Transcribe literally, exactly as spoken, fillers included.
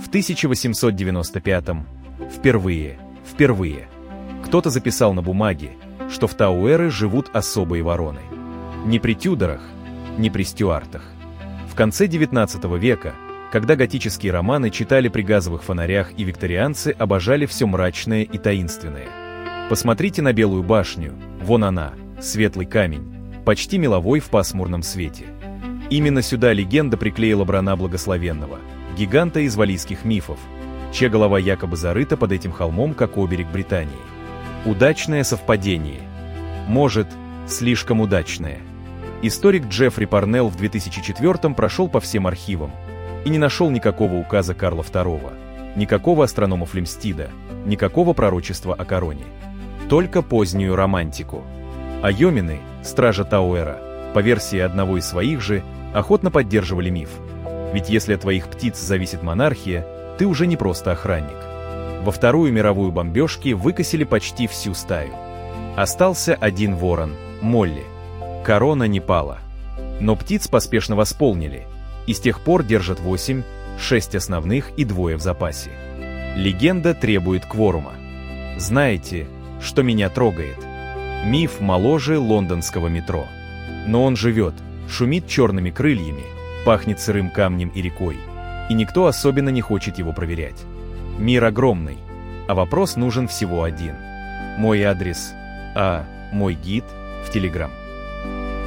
В тысяча восемьсот девяносто пятом впервые, впервые кто-то записал на бумаге, что в Тауэры живут особые вороны. Не при Тюдорах, не при Стюартах. В конце девятнадцатого века, когда готические романы читали при газовых фонарях и викторианцы обожали все мрачное и таинственное. Посмотрите на Белую башню, вон она, светлый камень, почти меловой в пасмурном свете. Именно сюда легенда приклеила Брана Благословенного, гиганта из валлийских мифов, чья голова якобы зарыта под этим холмом, как оберег Британии. Удачное совпадение. Может, слишком удачное. Историк Джеффри Парнелл в две тысячи четвёртом прошел по всем архивам и не нашел никакого указа Карла второго, никакого астронома Флемстида, никакого пророчества о короне. Только позднюю романтику. А йомины, стража Тауэра, по версии одного из своих же, охотно поддерживали миф. Ведь если от твоих птиц зависит монархия, ты уже не просто охранник. Во Вторую мировую бомбежки выкосили почти всю стаю. Остался один ворон – Молли. Корона не пала. Но птиц поспешно восполнили, и с тех пор держат восемь, шесть основных и двое в запасе. Легенда требует кворума. Знаете, что меня трогает? Миф моложе лондонского метро. Но он живет, шумит черными крыльями, пахнет сырым камнем и рекой, и никто особенно не хочет его проверять. Мир огромный, а вопрос нужен всего один. Мой адрес, а мой гид в Телеграм.